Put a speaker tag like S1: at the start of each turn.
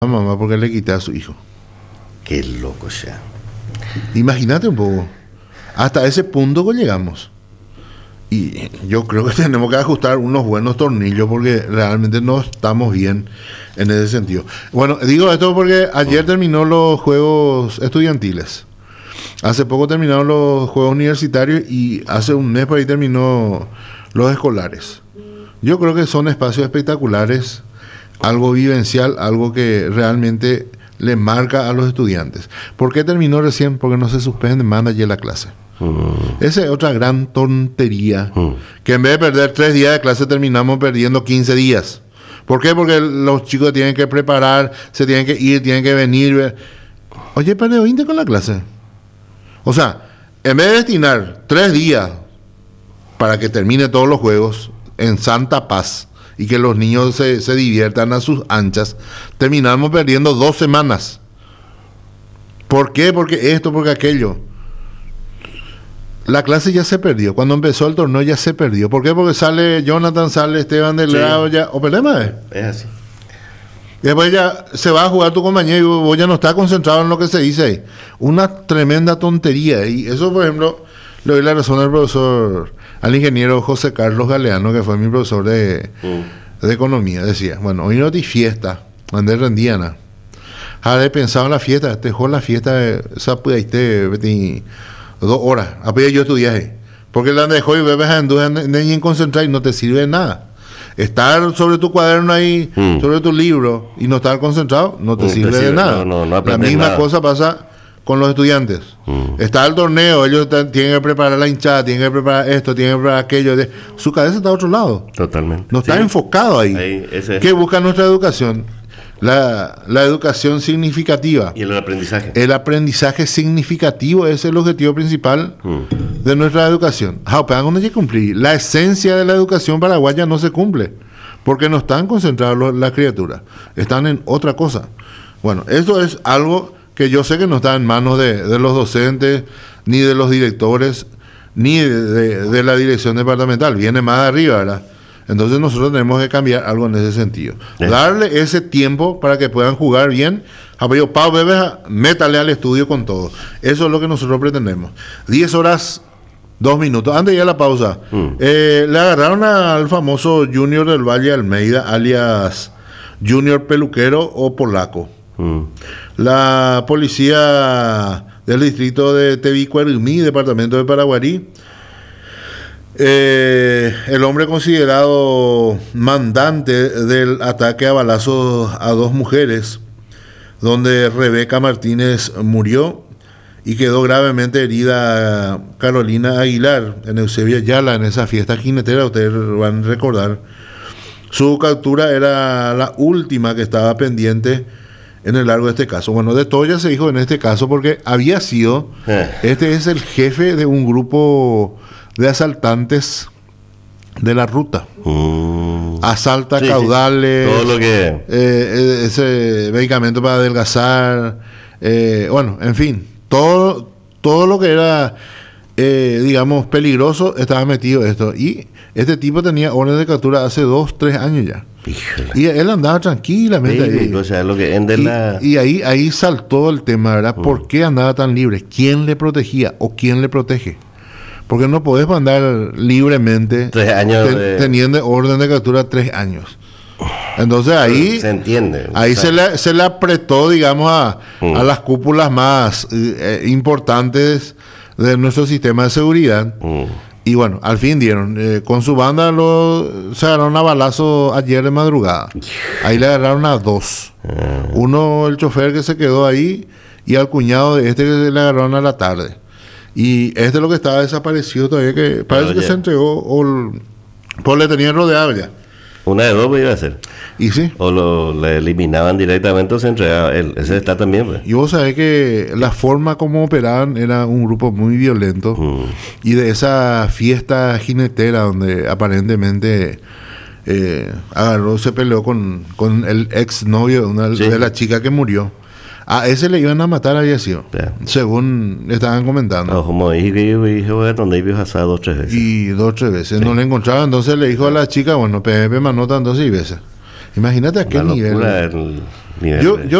S1: mamá porque le quité a su hijo.
S2: Qué loco ya.
S1: Imagínate un poco. Hasta ese punto que llegamos. Y yo creo que tenemos que ajustar unos buenos tornillos porque realmente no estamos bien en ese sentido. Bueno, digo esto porque ayer terminó los Juegos Estudiantiles. Hace poco terminaron los Juegos Universitarios y hace un mes por ahí terminó los escolares. Yo creo que son espacios espectaculares, algo vivencial, algo que realmente le marca a los estudiantes. ¿Por qué terminó recién? Porque no se suspende, manda ya la clase. Esa es otra gran tontería. Que en vez de perder 3 días de clase terminamos perdiendo 15 días. ¿Por qué? Porque los chicos tienen que preparar, se tienen que ir, tienen que venir. Oye, perdió 20 con la clase. O sea, en vez de destinar 3 días para que termine todos los juegos en santa paz y que los niños se diviertan a sus anchas, terminamos perdiendo 2 semanas. ¿Por qué? Porque esto, porque aquello. La clase ya se perdió. Cuando empezó el torneo ya se perdió. ¿Por qué? Porque sale Jonathan, sale Esteban Delgado, ya. ¿O problema es?
S2: Es así.
S1: Y después ya se va a jugar tu compañero y vos ya no estás concentrado en lo que se dice ahí. Una tremenda tontería. Y eso, por ejemplo, le doy la razón al profesor, al ingeniero José Carlos Galeano, que fue mi profesor de economía. Decía, bueno, hoy no te fiesta, andé rendiana. Ahora he pensado en la fiesta, te dejó la fiesta, esa pudiste 2 horas. Apenas yo estudié. Porque la dejó y bebes en concentrar y no te sirve de nada. Estar sobre tu cuaderno ahí, sobre tu libro y no estar concentrado, no te sirve de nada.
S2: No
S1: la misma
S2: nada.
S1: cosa pasa con los estudiantes. Está el torneo, ellos tienen que preparar la hinchada, tienen que preparar esto, tienen que preparar aquello. Su cabeza está a otro lado.
S2: Totalmente.
S1: No está enfocado ahí. ¿Qué busca nuestra educación? La educación significativa.
S2: Y el aprendizaje.
S1: El aprendizaje significativo es el objetivo principal de nuestra educación. Pero no hay que cumplir. La esencia de la educación paraguaya no se cumple. Porque no están concentrados las criaturas. Están en otra cosa. Bueno, eso es algo que yo sé que no está en manos de los docentes, ni de los directores, ni de la dirección departamental. Viene más de arriba, ¿verdad? Entonces nosotros tenemos que cambiar algo en ese sentido. Darle ese tiempo para que puedan jugar bien. Pau Bebes, métale al estudio con todo. Eso es lo que nosotros pretendemos. 10 horas, 2 minutos. Antes de ir a la pausa, le agarraron al famoso Junior del Valle Almeida, alias Junior Peluquero o Polaco. La policía del distrito de Tebicuarumí, departamento de Paraguarí, el hombre considerado mandante del ataque a balazos a 2 mujeres, donde Rebeca Martínez murió y quedó gravemente herida Carolina Aguilar en Eusebio Ayala, en esa fiesta jinetera, ustedes van a recordar. Su captura era la última que estaba pendiente en el largo de este caso. Bueno, de todo ya se dijo en este caso porque había sido, este es el jefe de un grupo de asaltantes de la ruta. Asalta caudales,
S2: todo lo que
S1: ese medicamento para adelgazar, bueno, en fin, todo lo que era digamos peligroso estaba metido esto. Y este tipo tenía orden de captura hace 2-3 años ya.
S2: Híjole.
S1: Y él andaba tranquilamente ahí.
S2: O sea, lo que
S1: y ahí saltó el tema, ¿verdad? ¿Por qué andaba tan libre? ¿Quién le protegía o quién le protege? Porque no podés andar libremente
S2: 3 años
S1: teniendo orden de captura 3 años. Entonces ahí
S2: se entiende.
S1: Ahí se le apretó, digamos, a las cúpulas más importantes de nuestro sistema de seguridad. Y bueno, al fin dieron. Con su banda se agarraron a balazo ayer de madrugada. Ahí le agarraron a 2. Uno, el chofer que se quedó ahí, y al cuñado de este que le agarraron a la tarde. Y este es lo que estaba desaparecido todavía, que parece que se entregó pues le tenían rodeado ya.
S2: Una de 2 iba a ser.
S1: Y sí.
S2: O le eliminaban directamente o se entregaba él. Ese está también, pues.
S1: Y vos sabés que la forma como operaban era un grupo muy violento. Y de esa fiesta jinetera donde aparentemente se peleó con el exnovio de la chica que murió. A ese le iban a matar, había sido. Según estaban comentando.
S2: Como dije, donde iba a pasar 2-3 veces.
S1: Y 2-3 veces. No le encontraban, entonces le dijo a la chica, bueno, PMP manota 2 veces. Imagínate a qué
S2: Una
S1: nivel.
S2: locura el nivel.
S1: Yo